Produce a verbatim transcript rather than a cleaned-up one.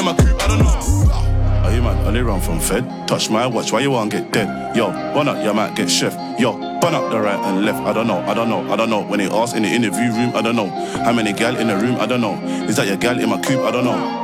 in my coupe, I don't know. Are you mad? Only run from Fed. Touch my watch, why you wanna get dead? Yo, one up, you might get chef. Yo, bun up the right and left. I don't know, I don't know, I don't know. When they ask in the interview room, I don't know. How many gal in the room, I don't know. Is that your gal in my coupe? I don't know.